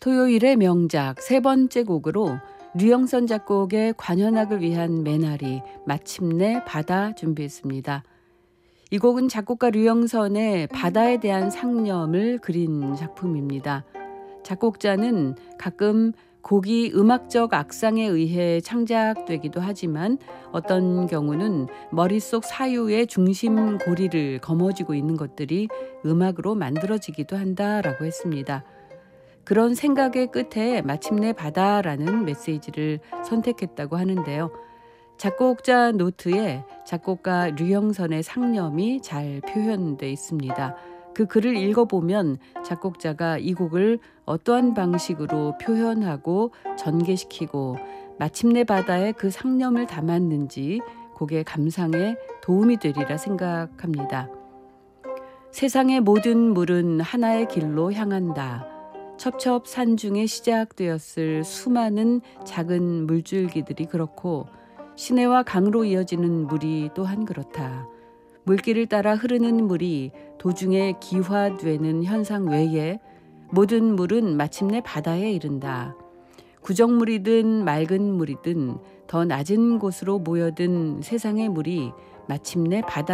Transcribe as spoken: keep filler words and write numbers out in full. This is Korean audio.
토요일의 명작 세 번째 곡으로 류영선 작곡의 관현악을 위한 메나리 마침내 바다 준비했습니다. 이 곡은 작곡가 류영선의 바다에 대한 상념을 그린 작품입니다. 작곡자는 가끔 곡이 음악적 악상에 의해 창작되기도 하지만 어떤 경우는 머릿속 사유의 중심 고리를 거머쥐고 있는 것들이 음악으로 만들어지기도 한다라고 했습니다. 그런 생각의 끝에 마침내 바다라는 메시지를 선택했다고 하는데요. 작곡자 노트에 작곡가 류영선의 상념이 잘 표현되어 있습니다. 그 글을 읽어보면 작곡자가 이 곡을 어떠한 방식으로 표현하고 전개시키고 마침내 바다에 그 상념을 담았는지 곡의 감상에 도움이 되리라 생각합니다. 세상의 모든 물은 하나의 길로 향한다. 첩첩산 중에 시작되었을 수많은 작은 물줄기들이 그렇고 시내와 강으로 이어지는 물이 또한 그렇다. 물길을 따라 흐르는 물이 도중에 기화되는 현상 외에 모든 물은 마침내 바다에 이른다. 구정물이든 맑은 물이든 더 낮은 곳으로 모여든 세상의 물이 마침내 바다